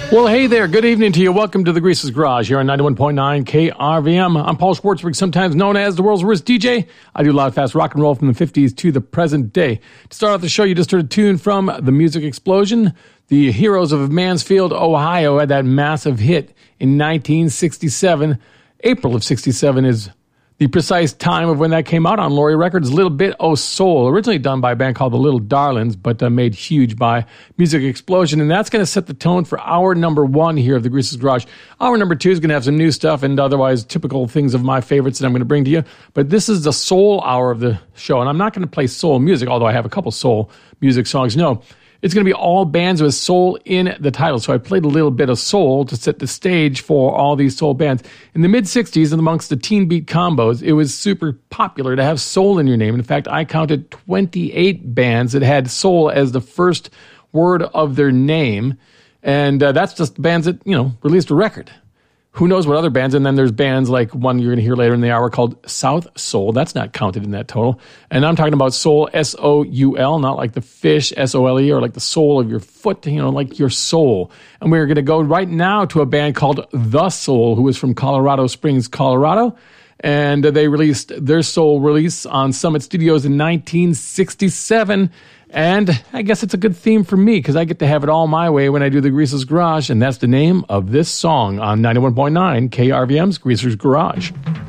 Well, hey there. Good evening to you. Welcome to the Greaser's Garage here on 91.9 KRVM. I'm Paul Schwartzberg, sometimes known as the world's worst DJ. I do loud, fast rock and roll from the 50s to the present day. To start off the show, you just heard a tune from The Music Explosion. The Heroes of Mansfield, Ohio had that massive hit in 1967. April of 67 is the precise time of when that came out on Laurie Records. Little Bit O' Soul, originally done by a band called the Little Darlings, but made huge by Music Explosion. And that's going to set the tone for hour number one here of the Greaser's Garage. Hour number two is going to have some new stuff and otherwise typical things of my favorites that I'm going to bring to you. But this is the soul hour of the show. And I'm not going to play soul music, although I have a couple soul music songs. No, it's going to be all bands with soul in the title. So I played a little bit of soul to set the stage for all these soul bands. In the mid-'60s, and amongst the teen beat combos, it was super popular to have soul in your name. In fact, I counted 28 bands that had soul as the first word of their name. And that's just bands that, released a record. Who knows what other bands? And then there's bands like one you're going to hear later in the hour called South Soul. That's not counted in that total. And I'm talking about soul, S-O-U-L, not like the fish, S-O-L-E, or like the sole of your foot, like your soul. And we're going to go right now to a band called The Soul, who is from Colorado Springs, Colorado. And they released their soul release on Summit Studios in 1967. And I guess it's a good theme for me because I get to have it all my way when I do the Greaser's Garage. And that's the name of this song on 91.9 KRVM's Greaser's Garage.